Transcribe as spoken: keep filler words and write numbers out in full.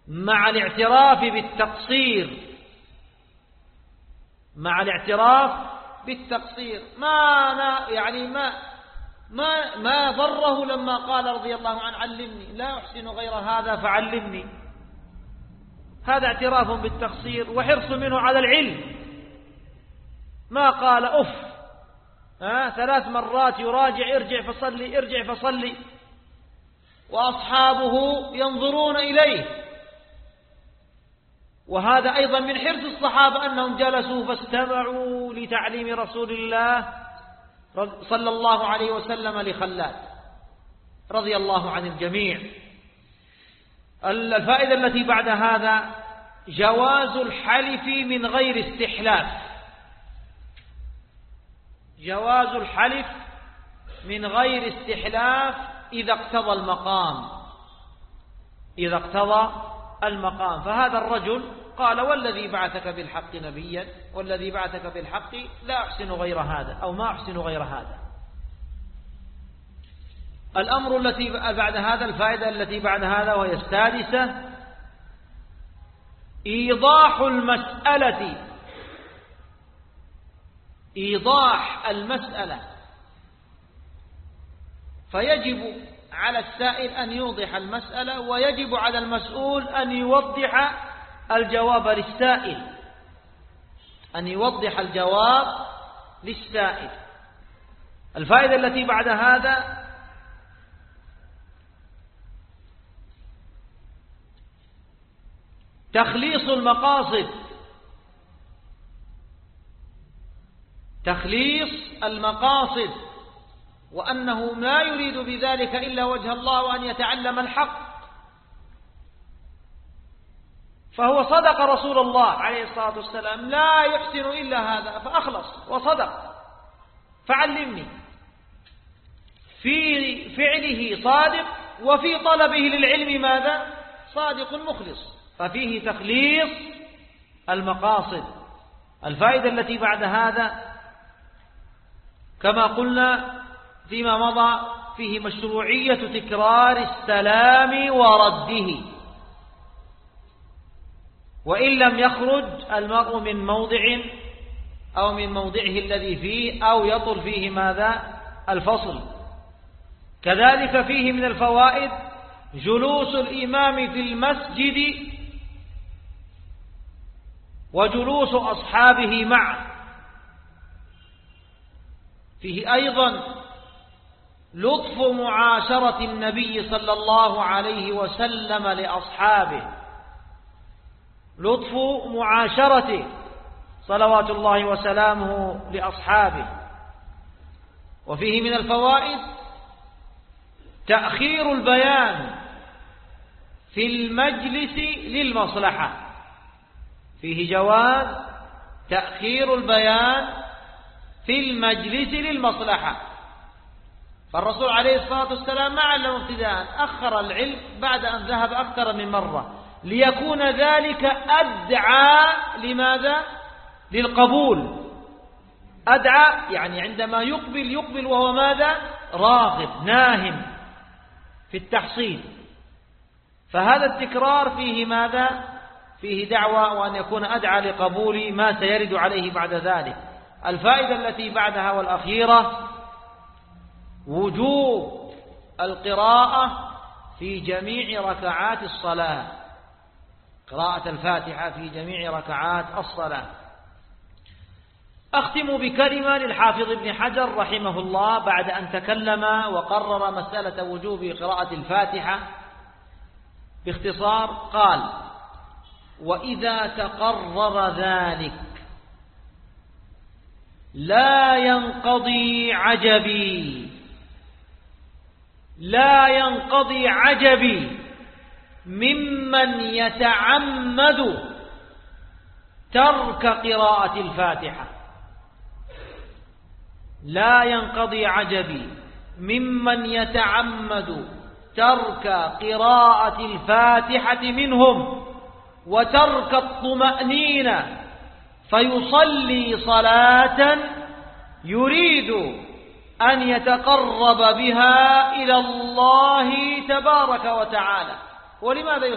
مع الاعتراف بالتقصير مع الاعتراف بالتقصير ما يعني ما ما ما ضره لما قال رضي الله عنه علمني، لا أحسن غير هذا فعلمني. هذا اعتراف بالتقصير وحرص منه على العلم. ما قال أف ها ثلاث مرات يراجع ارجع فصلي ارجع فصلي، وأصحابه ينظرون إليه. وهذا أيضا من حرص الصحابة أنهم جلسوا فاستمعوا لتعليم رسول الله صلى الله عليه وسلم لخلاد رضي الله عن الجميع. الفائدة التي بعد هذا جواز الحلف من غير استحلاف. جواز الحلف من غير استحلاف إذا اقتضى المقام إذا اقتضى المقام. فهذا الرجل قال والذي بعثك بالحق نبيا والذي بعثك بالحق لا أحسن غير هذا أو ما أحسن غير هذا. الأمر التي بعد هذا الفائدة التي بعد هذا وهي السادسة إيضاح المسألة إيضاح المسألة فيجب على السائل أن يوضح المسألة، ويجب على المسؤول أن يوضح الجواب للسائل أن يوضح الجواب للسائل. الفائدة التي بعد هذا تخليص المقاصد تخليص المقاصد وأنه لا يريد بذلك إلا وجه الله وأن يتعلم الحق. فهو صدق رسول الله عليه الصلاة والسلام لا يحسن إلا هذا فأخلص وصدق فعلمني. في فعله صادق وفي طلبه للعلم ماذا؟ صادق مخلص. ففيه تخليص المقاصد. الفائدة التي بعد هذا كما قلنا فيما مضى فيه مشروعية تكرار السلام ورده، وإن لم يخرج المرء من موضع أو من موضعه الذي فيه أو يطل فيه ماذا؟ الفصل. كذلك فيه من الفوائد جلوس الإمام في المسجد وجلوس أصحابه معه. فيه أيضا لطف معاشرة النبي صلى الله عليه وسلم لأصحابه، لطف معاشرته صلوات الله وسلامه لأصحابه. وفيه من الفوائد تأخير البيان في المجلس للمصلحة. فيه جواز تأخير البيان في المجلس للمصلحة. فالرسول عليه الصلاة والسلام ما علم ابتداء، أخر العلم بعد أن ذهب أكثر من مرة ليكون ذلك أدعى لماذا؟ للقبول. أدعى يعني عندما يقبل يقبل وهو ماذا؟ راغب ناهم في التحصيل. فهذا التكرار فيه ماذا؟ فيه دعوة وأن يكون أدعى لقبول ما سيرد عليه بعد ذلك. الفائدة التي بعدها والأخيرة وجوب القراءة في جميع ركعات الصلاة، قراءة الفاتحة في جميع ركعات الصلاة. أختم بكلمة للحافظ ابن حجر رحمه الله بعد أن تكلم وقرر مسألة وجوب قراءة الفاتحة باختصار. قال: وإذا تقرر ذلك لا ينقضي عجبي لا ينقضي عجبي ممن يتعمد ترك قراءة الفاتحة لا ينقضي عجبي ممن يتعمد ترك قراءة الفاتحة منهم وترك الطمأنينة فيصلي صلاة يريد أن يتقرب بها إلى الله تبارك وتعالى. ولماذا